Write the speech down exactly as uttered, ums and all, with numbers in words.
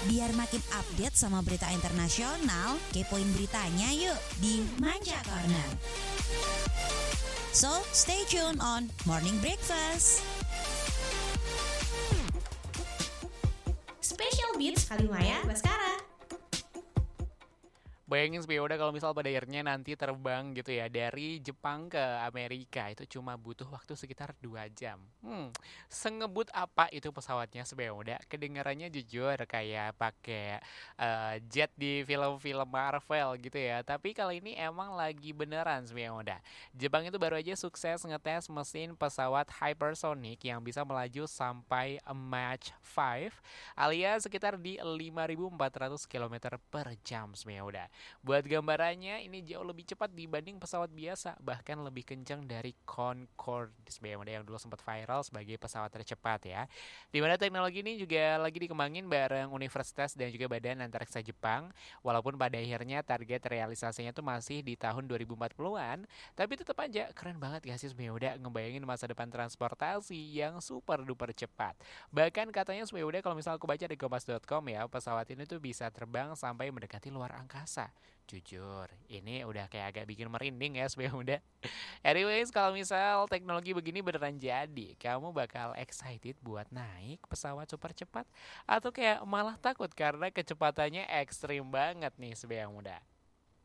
Biar makin update sama berita internasional, kepoin beritanya yuk di Manca Corner. So, stay tuned on Morning Breakfast. Special Beats Kalimaya Baskara. Bayangin sebenarnya udah kalau misal pada akhirnya nanti terbang gitu ya dari Jepang ke Amerika, itu cuma butuh waktu sekitar dua jam. Hmm, sengebut apa itu pesawatnya sebenarnya udah kedengarannya jujur kayak pakai uh, jet di film-film Marvel gitu ya. Tapi kali ini emang lagi beneran sebenarnya udah. Jepang itu baru aja sukses ngetes mesin pesawat hypersonic yang bisa melaju sampai Mach lima alias sekitar di lima ribu empat ratus kilometer per jam sebenarnya udah. Buat gambarannya, ini jauh lebih cepat dibanding pesawat biasa, bahkan lebih kencang dari Concorde sebenarnya yang dulu sempat viral sebagai pesawat tercepat ya. Dimana teknologi ini juga lagi dikembangin bareng Universitas dan juga Badan Antariksa Jepang. Walaupun pada akhirnya target realisasinya tuh masih di tahun dua ribu empat puluhan, tapi tetap aja keren banget gak sih sebenarnya udah ngebayangin masa depan transportasi yang super duper cepat. Bahkan katanya sebenarnya udah kalau misalnya aku baca di kompas dot com ya, pesawat ini tuh bisa terbang sampai mendekati luar angkasa. Jujur, ini udah kayak agak bikin merinding ya sebenarnya udah. Anyways, kalau misal teknologi begini beneran jadi, kamu bakal excited buat naik pesawat super cepat? Atau kayak malah takut karena kecepatannya ekstrim banget nih sebenarnya muda?